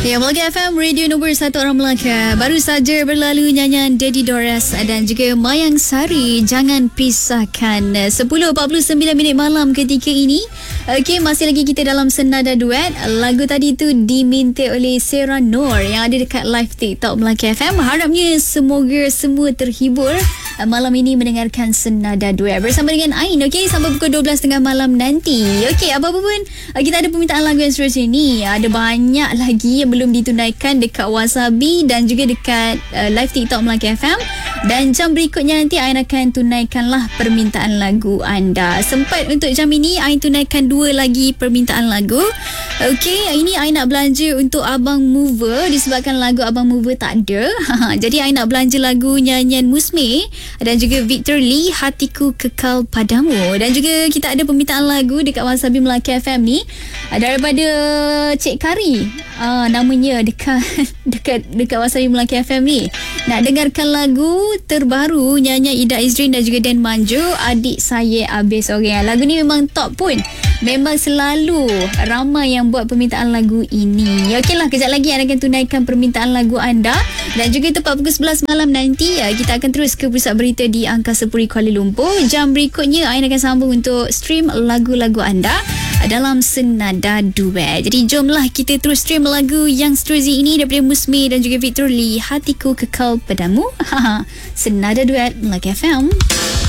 Ya, Melaka FM, radio nombor 1 orang Melaka. Baru saja berlalu nyanyian Daddy Dores dan juga Mayang Sari, Jangan Pisahkan. 10.49 minit malam ketika ini. Okey, masih lagi kita dalam senada duet. Lagu tadi tu diminta oleh Sarah Noor yang ada dekat live TikTok Melaka FM. Harapnya semoga semua terhibur malam ini mendengarkan senada duet bersama dengan Ain. Okey, sampai pukul 12.30 malam nanti. Okey, apa-apa pun kita ada permintaan lagu yang seterusnya ni. Ada banyak lagi yang belum ditunaikan dekat Wasabi dan juga dekat live TikTok Melaka FM. Dan jam berikutnya nanti Ain akan tunaikanlah permintaan lagu anda. Sempat untuk jam ini Ain tunaikan 2 lagi permintaan lagu. Okey, ini Ain nak belanja untuk Abang Mover disebabkan lagu Abang Mover tak ada. Jadi Ain nak belanja lagu nyanyian Musme dan juga Victor Lee, Hatiku Kekal Padamu. Dan juga kita ada permintaan lagu dekat Wasabi Melaka FM ni daripada Cik Kari. Namanya dekat Wasabi Melaka FM ni. Nak dengarkan lagu terbaru nyanyian Ida Izrin dan juga Dan Manjo, Adik Saya Habis Orang. Lagu ni memang top pun. Memang selalu ramai yang buat permintaan lagu ini. Okeylah, kejap lagi Anda akan tunaikan permintaan lagu anda. Dan juga tepat pukul 11 malam nanti kita akan terus ke pusat berita di Angkasa Puri Kuala Lumpur. Jam berikutnya Ain akan sambung untuk stream lagu-lagu anda dalam senada duet. Jadi jomlah kita terus stream lagu yang seterusnya ini daripada Musme dan juga Victor Lee, Hatiku Kekal Padamu. Senada duet Melaka FM.